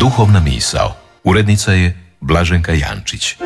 Duhovna misao. Urednica je Blaženka Jančić.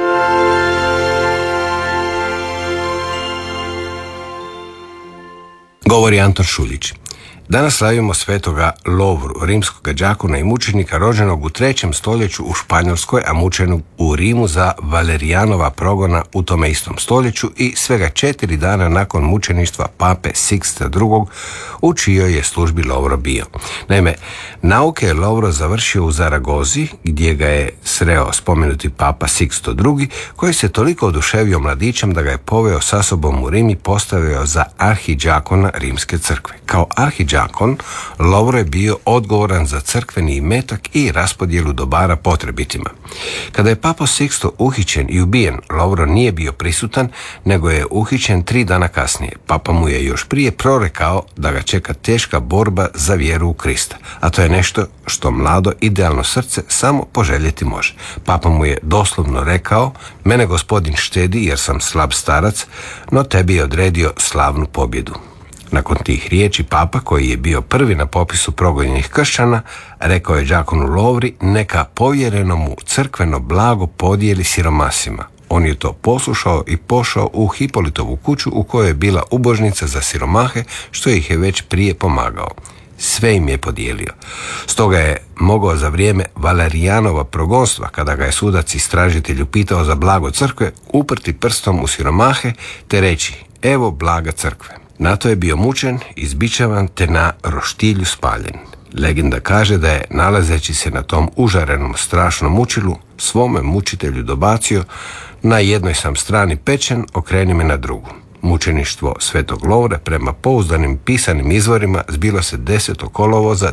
Govori Anton Šuljić. Danas slavimo svetoga Lovru, rimskog đakona i mučenika rođenog u 3. stoljeću u Španjolskoj, a mučenog u Rimu za Valerijanova progona u tome istom stoljeću i svega 4 dana nakon mučeništva pape Siksta II. U čijoj je službi Lovro bio. Naime, nauke je Lovro završio u Zaragozi, gdje ga je sreo spomenuti papa Siksto II, koji se toliko oduševio mladićem da ga je poveo sa sobom u Rim i postavio za arhidžakona Rimske crkve. Kao arhidžakon, Lovro je bio odgovoran za crkveni imetak i raspodjelu dobara potrebitima. Kada je papa Siksto uhićen i ubijen, Lovro nije bio prisutan, nego je uhićen 3 dana kasnije. Papa mu je još prije prorekao da ga čeka teška borba za vjeru u Krista, a to je nešto što mlado idealno srce samo poželjeti može. Papa mu je doslovno rekao: mene gospodin štedi jer sam slab starac, no tebi je odredio slavnu pobjedu. Nakon tih riječi papa, koji je bio prvi na popisu progonjenih kršćana, rekao je đakonu Lovri neka povjereno mu crkveno blago podijeli siromasima. On je to poslušao i pošao u Hipolitovu kuću u kojoj je bila ubožnica za siromahe, što ih je već prije pomagao. Sve im je podijelio. Stoga je mogao za vrijeme Valerijanova progonstva, kada ga je sudac istražitelj upitao za blago crkve, uprti prstom u siromahe te reći: evo blaga crkve. Na to je bio mučen, izbičavan te na roštilju spaljen. Legenda kaže da je, nalazeći se na tom užarenom strašnom mučilu, svome mučitelju dobacio: na jednoj sam strani pečen, okreni me na drugu. Mučeništvo svetog Lovre prema pouzdanim pisanim izvorima zbilo se 10. kolovoza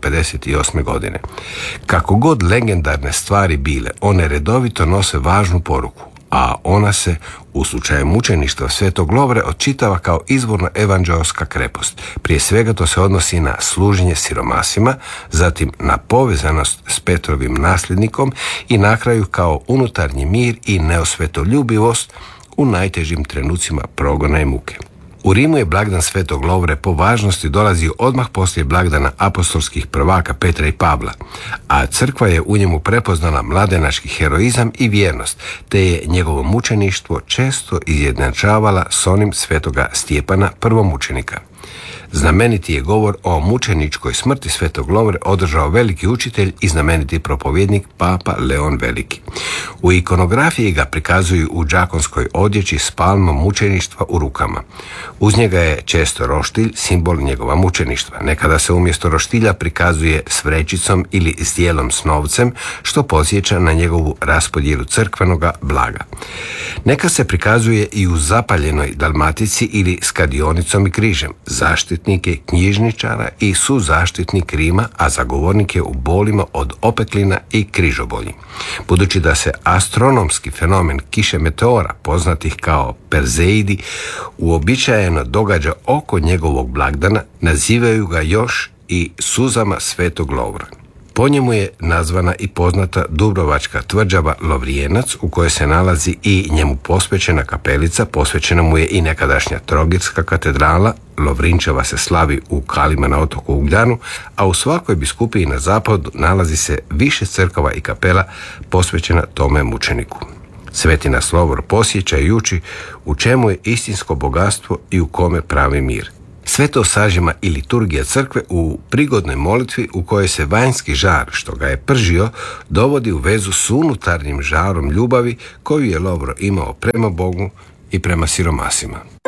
258. godine. Kako god legendarne stvari bile, one redovito nose važnu poruku, a ona se u slučaju mučeništva svetog Lovre odčitava kao izvorno evanđeoska krepost. Prije svega to se odnosi na služenje siromasima, zatim na povezanost s Petrovim nasljednikom i na kraju kao unutarnji mir i neosvetoljubivost u najtežim trenucima progona i muke. U Rimu je blagdan svetog Lovre po važnosti dolazio odmah poslije blagdana apostolskih prvaka Petra i Pavla, a crkva je u njemu prepoznala mladenački heroizam i vjernost, te je njegovo mučeništvo često izjednačavala s onim svetoga Stjepana, prvomučenika. Znameniti je govor o mučeničkoj smrti svetog Lovre održao veliki učitelj i znameniti propovjednik papa Leon Veliki. U ikonografiji ga prikazuju u đakonskoj odjeći s palmom mučeništva u rukama. Uz njega je često roštilj, simbol njegova mučeništva. Nekada se umjesto roštilja prikazuje s vrećicom ili s dijelom s novcem, što podsjeća na njegovu raspodjelu crkvenoga blaga. Neka se prikazuje i u zapaljenoj dalmatici ili s kadionicom i križem, zaštitnike knjižničara i suzaštitnik Rima, a zagovornike u bolima od opeklina i križobolji. Budući da se astronomski fenomen kiše meteora, poznatih kao Perzeidi, uobičajeno događa oko njegovog blagdana, nazivaju ga još i suzama svetog Lovra. Po njemu je nazvana i poznata dubrovačka tvrđava Lovrijenac, u kojoj se nalazi i njemu posvećena kapelica. Posvećena mu je i nekadašnja Trogirska katedrala. Lovrinčeva se slavi u Kalima na otoku Ugljanu, a u svakoj biskupiji na zapadu nalazi se više crkava i kapela posvećena tome mučeniku. Sveti nas Lovro posjeća i uči u čemu je istinsko bogatstvo i u kome pravi mir. Sve to sažima i liturgija crkve u prigodnoj molitvi u kojoj se vanjski žar, što ga je pržio, dovodi u vezu s unutarnjim žarom ljubavi koju je Lovro imao prema Bogu i prema siromasima.